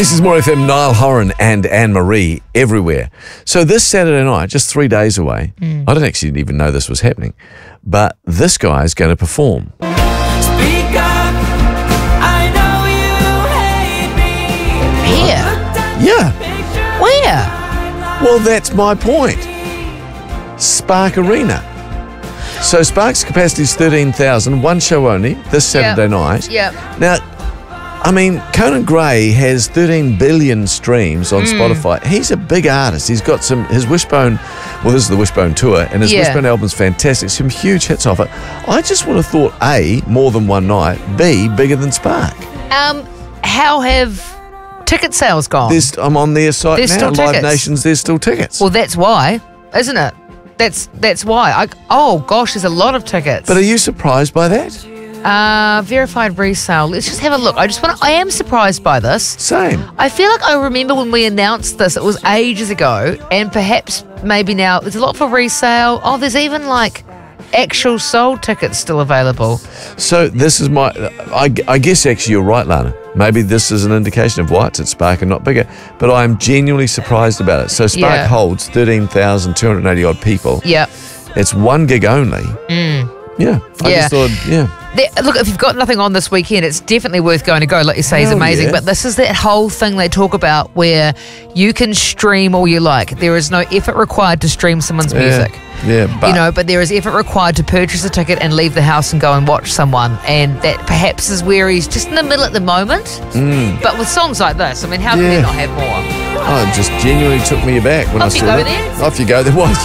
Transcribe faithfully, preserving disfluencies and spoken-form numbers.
This is More F M, Niall Horan and Anne-Marie everywhere. So this Saturday night, just three days away, mm. I didn't actually even know this was happening, but this guy is going to perform. Speak up, I know you hate me. Here? Yeah. Where? Well, that's my point. Spark Arena. So Spark's capacity is thirteen thousand, one show only, this Saturday Yep. night. Yep. Now, I mean, Conan Gray has thirteen billion streams on Mm. Spotify. He's a big artist. He's got some, his Wishbone, well, this is the Wishbone tour, and his Yeah. Wishbone album's fantastic. Some huge hits off it. I just would have thought, A, more than one night, B, bigger than Spark. Um, how have ticket sales gone? There's, I'm on their site There's now, still Live tickets. Nations, there's still tickets. Well, that's why, isn't it? That's that's why. I, oh gosh, there's a lot of tickets. But are you surprised by that? Uh, verified resale. Let's just have a look. I just want. I am surprised by this. Same. I feel like I remember when we announced this. It was ages ago, and perhaps maybe now there's a lot for resale. Oh, there's even like actual sold tickets still available. So this is my, I, I guess actually you're right, Lana. Maybe this is an indication of why it's at Spark and not bigger. But I am genuinely surprised about it. So Spark Yeah. holds thirteen thousand two hundred eighty odd people. Yep. It's one gig only. Mm. Yeah. I Yeah. just thought, yeah. There, look, if you've got nothing on this weekend, it's definitely worth going to go. Like you say, is Hell amazing. yeah. But this is that whole thing they talk about where you can stream all you like. There is no effort required to stream someone's music. Yeah, but You know, but there is effort required to purchase a ticket and leave the house and go and watch someone. And that perhaps is where he's just in the middle at the moment. Mm. But with songs like this, I mean, how can Yeah. you not have more? oh, it just genuinely took me aback when Off I you saw go it. then. Off you go. There was.